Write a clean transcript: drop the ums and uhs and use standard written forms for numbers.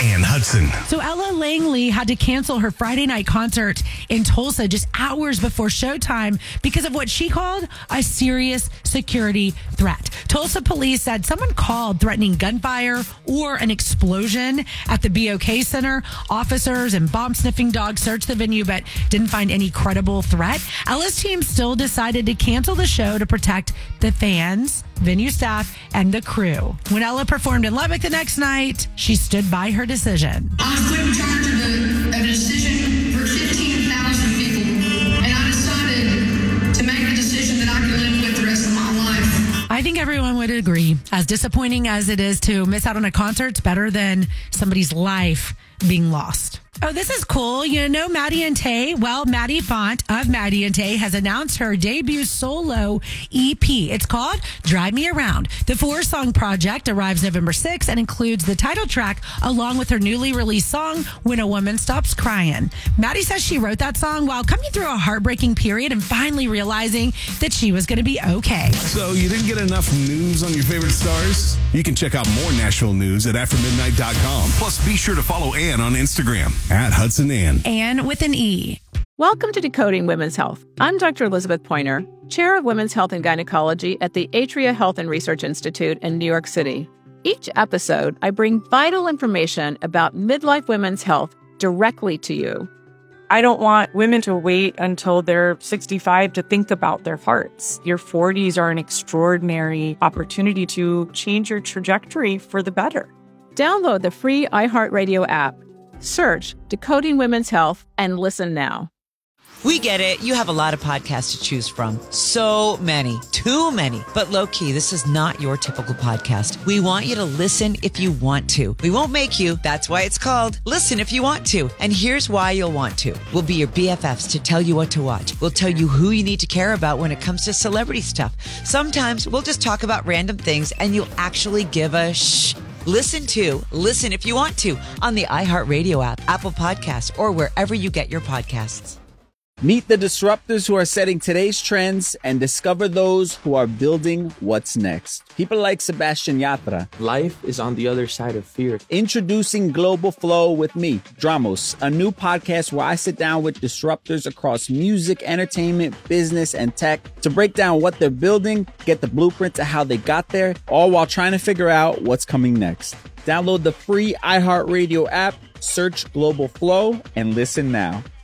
Ann Hudson. So Ella Langley had to cancel her Friday night concert in Tulsa just hours before showtime because of what she called a serious security threat. Tulsa police said someone called threatening gunfire or an explosion at the BOK Center. Officers and bomb-sniffing dogs searched the venue but didn't find any credible threat. Ella's team still decided to cancel the show to protect the fans, venue staff, and the crew. When Ella performed in Lubbock the next night, she stood by her decision. I was put in charge of a decision for 15,000 people, and I decided to make the decision that I can live with the rest of my life. I think everyone would agree. As disappointing as it is to miss out on a concert, it's better than somebody's life being lost. Oh, this is cool. You know Maddie and Tay? Well, Maddie Font of Maddie and Tay has announced her debut solo EP. It's called Drive Me Around. The 4-song project arrives November 6th and includes the title track along with her newly released song, When a Woman Stops Crying. Maddie says she wrote that song while coming through a heartbreaking period and finally realizing that she was going to be okay. So you didn't get enough news on your favorite stars? You can check out more Nashville news at aftermidnight.com. Plus, be sure to follow Ann on Instagram at Hudson Ann. Ann with an E. Welcome to Decoding Women's Health. I'm Dr. Elizabeth Pointer, Chair of Women's Health and Gynecology at the Atria Health and Research Institute in New York City. Each episode, I bring vital information about midlife women's health directly to you. I don't want women to wait until they're 65 to think about their hearts. Your 40s are an extraordinary opportunity to change your trajectory for the better. Download the free iHeartRadio app. Search Decoding Women's Health and listen now. We get it. You have a lot of podcasts to choose from. So many. Too many. But low-key, this is not your typical podcast. We want you to listen if you want to. We won't make you. That's why it's called Listen If You Want To. And here's why you'll want to. We'll be your BFFs to tell you what to watch. We'll tell you who you need to care about when it comes to celebrity stuff. Sometimes we'll just talk about random things and you'll actually give a shh. Listen If You Want To on the iHeartRadio app, Apple Podcasts, or wherever you get your podcasts. Meet the disruptors who are setting today's trends and discover those who are building what's next. People like Sebastian Yatra. Life is on the other side of fear. Introducing Global Flow with me, Dramos, a new podcast where I sit down with disruptors across music, entertainment, business, and tech to break down what they're building, get the blueprint to how they got there, all while trying to figure out what's coming next. Download the free iHeartRadio app, search Global Flow, and listen now.